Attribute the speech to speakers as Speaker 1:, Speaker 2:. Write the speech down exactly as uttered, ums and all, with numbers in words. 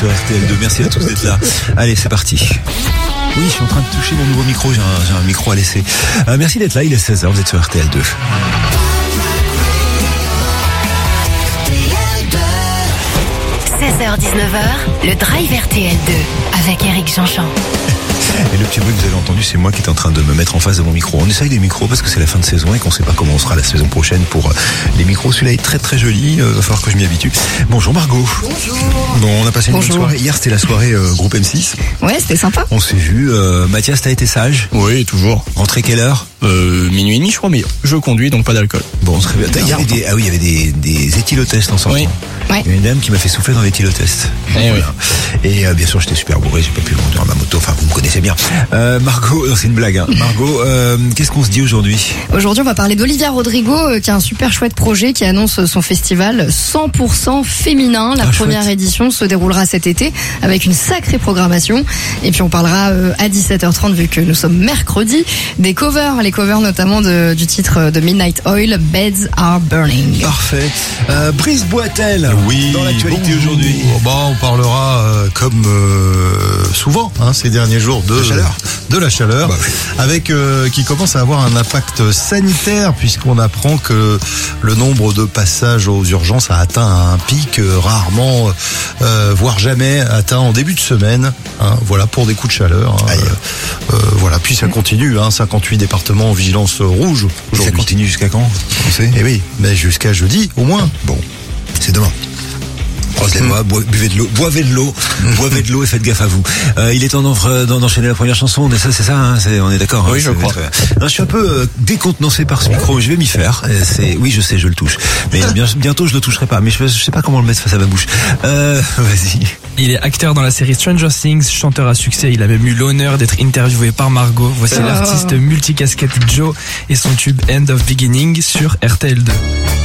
Speaker 1: sur R T L deux. Merci à tous d'être là. Allez, c'est parti. Oui, je suis en train de toucher mon nouveau micro. J'ai un, j'ai un micro à laisser. Euh, merci d'être là. Il est seize heures. Vous êtes sur R T L deux.
Speaker 2: seize heures dix-neuf heures, le Drive R T L deux avec Eric Jean-Jean.
Speaker 1: Et le petit bruit que vous avez entendu, c'est moi qui est en train de me mettre en face de mon micro. On essaye des micros parce que c'est la fin de saison et qu'on sait pas comment on sera la saison prochaine pour les micros. Celui-là est très très joli, il euh, va falloir que je m'y habitue. Bonjour Margot.
Speaker 3: Bonjour.
Speaker 1: Bon, on a passé une
Speaker 3: Bonjour.
Speaker 1: bonne soirée. Hier, c'était la soirée euh, groupe M six.
Speaker 3: Ouais, c'était sympa.
Speaker 1: On s'est vu. Euh, Mathias, t'as été sage?
Speaker 4: Oui, toujours.
Speaker 1: Rentré quelle heure?
Speaker 4: Euh, minuit et demi, je crois, mais je conduis, donc pas d'alcool.
Speaker 1: Bon, on se réveille. Il y avait des, ah oui, il y avait des, des éthylotests en sortant.
Speaker 4: Oui.
Speaker 3: Ouais.
Speaker 1: Il y a une dame qui m'a fait souffler dans l'éthylotest.
Speaker 4: Eh
Speaker 1: Voilà. Et euh, bien sûr, j'étais super bourré, j'ai pas pu conduire ma moto. Enfin, vous me connaissez bien. Euh, Margot, non, c'est une blague. Hein. Margot, euh, qu'est-ce qu'on se dit aujourd'hui?
Speaker 3: Aujourd'hui, on va parler d'Olivia Rodrigo, euh, qui a un super chouette projet qui annonce son festival cent pour cent féminin. La
Speaker 1: Ah,
Speaker 3: première
Speaker 1: chouette.
Speaker 3: édition se déroulera cet été avec une sacrée programmation. Et puis on parlera euh, à dix-sept heures trente, vu que nous sommes mercredi, des covers, les covers notamment de, du titre de Midnight Oil, Beds Are Burning.
Speaker 1: Parfait. Euh, Brice Boitel,
Speaker 5: Oui,
Speaker 1: dans l'actualité
Speaker 5: bonjour.
Speaker 1: aujourd'hui.
Speaker 5: Bon, on parlera euh, comme euh, souvent hein, ces derniers jours de
Speaker 1: La chaleur.
Speaker 5: de la chaleur,
Speaker 1: Bah oui.
Speaker 5: avec euh, qui commence à avoir un impact sanitaire puisqu'on apprend que le nombre de passages aux urgences a atteint un pic euh, rarement, euh, voire jamais atteint en début de semaine. Hein, voilà pour des coups de chaleur. Hein,
Speaker 1: Aïe.
Speaker 5: euh, euh, voilà, puis ça continue. Hein, cinquante-huit départements en vigilance rouge
Speaker 1: Ça
Speaker 5: aujourd'hui.
Speaker 1: continue jusqu'à quand? On sait.
Speaker 5: Eh oui, mais jusqu'à jeudi au moins.
Speaker 1: Bon, c'est demain. Croise les doigts, boi- buvez de l'eau, boivez de l'eau, boivez de l'eau et faites gaffe à vous. Euh, il est temps d'en- d'en- d'enchaîner la première chanson. On est ça, c'est ça, hein, c'est, on est d'accord.
Speaker 4: Oui,
Speaker 1: hein,
Speaker 4: je
Speaker 1: c'est-
Speaker 4: crois.
Speaker 1: très bien. Non, je suis un peu euh, décontenancé par ce micro, mais je vais m'y faire. Euh, C'est, oui, je sais, je le touche, mais bien- bientôt je le toucherai pas. Mais je, je sais pas comment le mettre face à ma bouche. Euh, vas-y.
Speaker 6: Il est acteur dans la série Stranger Things, chanteur à succès. Il a même eu l'honneur d'être interviewé par Margot. Voici
Speaker 3: Oh.
Speaker 6: l'artiste multicasquette Joe et son tube End of Beginning sur R T L deux.